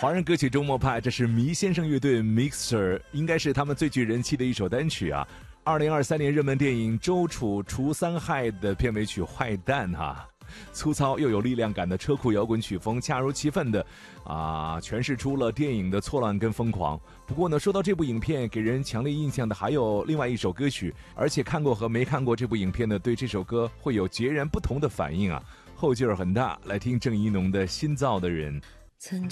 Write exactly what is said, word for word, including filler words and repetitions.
华人歌曲周末派，这是迷先生乐队 Mixer， 应该是他们最具人气的一首单曲啊。二零二三年热门电影《周楚除三害》的片尾曲《坏蛋》哈，粗糙又有力量感的车库摇滚曲风，恰如其分的啊诠释出了电影的错乱跟疯狂。不过呢，说到这部影片给人强烈印象的还有另外一首歌曲，而且看过和没看过这部影片的对这首歌会有截然不同的反应啊，后劲儿很大。来听郑宜农的《新造的人》。 曾